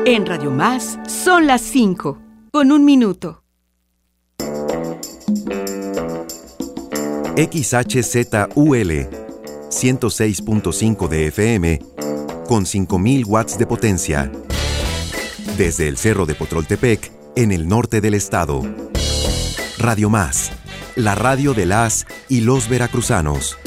En Radio Más son las 5, con 1 minuto. XHZUL 106.5 de FM con 5.000 watts de potencia. Desde el Cerro de Potroltepec, en el norte del estado. Radio Más, la radio de las y los veracruzanos.